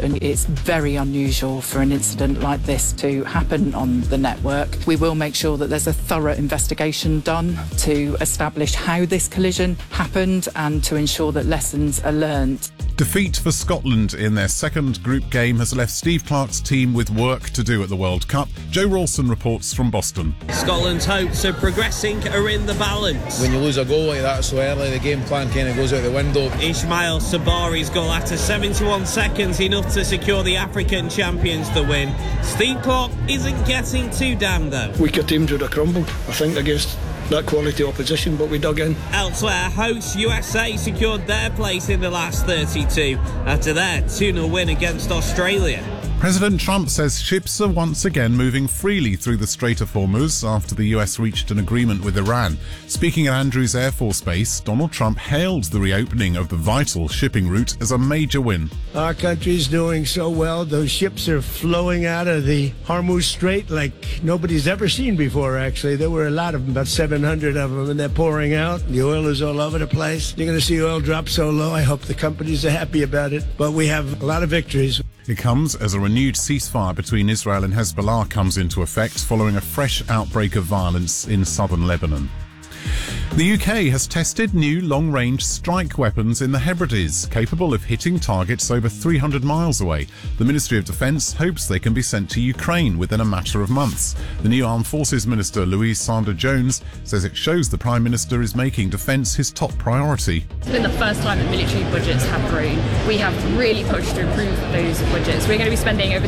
and it's very unusual for an incident like this to happen on the network. We will make sure that there's a thorough investigation done to establish how this collision happened and to ensure that lessons are learned. Defeat for Scotland in their second group game has left Steve Clarke's team with work to do at the World Cup. Joe Rawson reports from Boston. Scotland's hopes of progressing are in the balance. When you lose a goal like that so early, the game plan kind of goes out the window. Ismail Sabari's goal after 71 seconds, enough to secure the African champions the win. Steve Clarke isn't getting too damned though. Weaker teams would have crumbled, I think, against that quality opposition, but we dug in. Elsewhere, hosts USA secured their place in the last 32 after their 2-0 win against Australia. President Trump says ships are once again moving freely through the Strait of Hormuz after the US reached an agreement with Iran. Speaking at Andrews Air Force Base, Donald Trump hailed the reopening of the vital shipping route as a major win. Our country's doing so well. Those ships are flowing out of the Hormuz Strait like nobody's ever seen before, actually. There were a lot of them, about 700 of them, and they're pouring out. The oil is all over the place. You're going to see oil drop so low. I hope the companies are happy about it. But we have a lot of victories. It comes as a renewed ceasefire between Israel and Hezbollah comes into effect following a fresh outbreak of violence in southern Lebanon. The UK has tested new long-range strike weapons in the Hebrides, capable of hitting targets over 300 miles away. The Ministry of Defence hopes they can be sent to Ukraine within a matter of months. The new Armed Forces Minister, Louise Sanders-Jones, says it shows the Prime Minister is making defence his top priority. It's been the first time that military budgets have grown. We have really pushed to improve those budgets. We're going to be spending over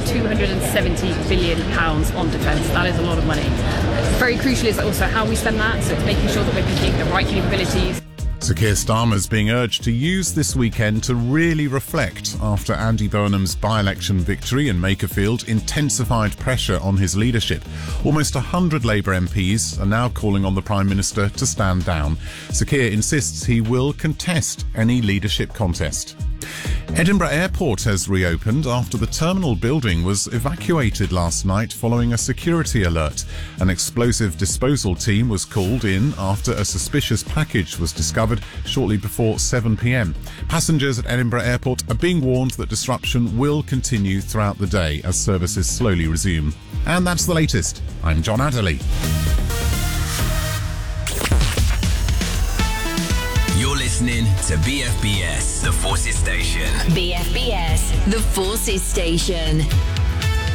£270 billion on defence. That is a lot of money. Very crucial is also how we spend that, so it's making sure that we're picking the right capabilities. Sir Keir Starmer's being urged to use this weekend to really reflect after Andy Burnham's by-election victory in Makerfield intensified pressure on his leadership. Almost 100 Labour MPs are now calling on the Prime Minister to stand down. Sir Keir insists he will contest any leadership contest. Edinburgh Airport has reopened after the terminal building was evacuated last night following a security alert. An explosive disposal team was called in after a suspicious package was discovered shortly before 7 p.m. Passengers at Edinburgh Airport are being warned that disruption will continue throughout the day as services slowly resume. And that's the latest. I'm John Adderley. You're listening to BFBS, The Forces Station. BFBS, The Forces Station.